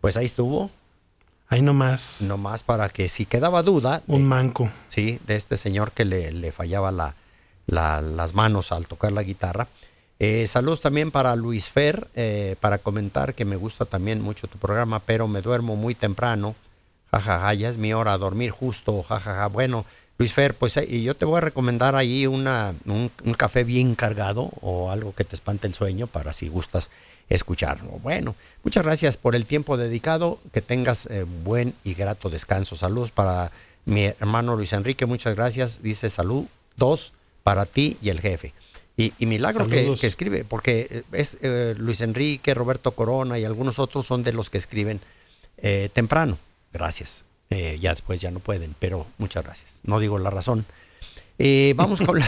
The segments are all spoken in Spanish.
Pues ahí estuvo. Ahí nomás. Nomás para que si quedaba duda. Un manco. Sí, de este señor que le fallaba las manos al tocar la guitarra. Saludos también para Luis Fer, para comentar que me gusta también mucho tu programa, pero me duermo muy temprano. Jajaja, ya es mi hora a dormir justo, jajaja. Bueno, Luis Fer, pues y yo te voy a recomendar ahí un café bien cargado o algo que te espante el sueño para si gustas escucharlo. Bueno, muchas gracias por el tiempo dedicado, que tengas buen y grato descanso. Saludos para mi hermano Luis Enrique, muchas gracias. Dice salud, 2 para ti y el jefe. Y milagro que escribe, porque es Luis Enrique, Roberto Corona y algunos otros son de los que escriben temprano. Gracias. Ya después ya no pueden, pero muchas gracias. No digo la razón. Vamos con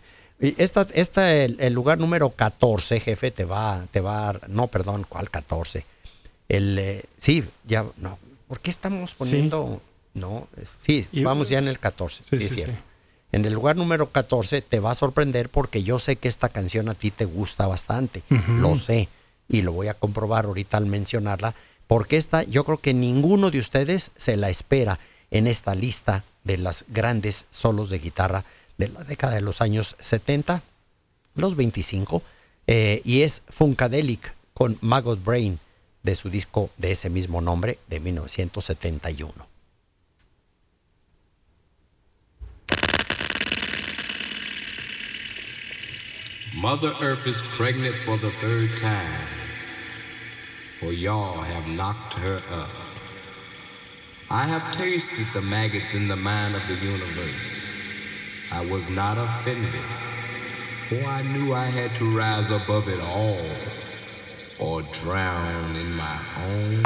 el lugar número 14, jefe, te va no, perdón, ¿cuál 14? Sí, ya, no. ¿Por qué estamos poniendo? Sí. No, sí, vamos ya en el 14. Sí, es cierto. Sí. En el lugar número 14 te va a sorprender porque yo sé que esta canción a ti te gusta bastante. Uh-huh. Lo sé. Y lo voy a comprobar ahorita al mencionarla. Porque yo creo que ninguno de ustedes se la espera en esta lista de las grandes solos de guitarra de la década de los años 70, los 25. Y es Funkadelic con Maggot Brain de su disco de ese mismo nombre de 1971. Mother Earth is pregnant for the third time, for y'all have knocked her up. I have tasted the maggots in the mind of the universe. I was not offended, for I knew I had to rise above it all or drown in my own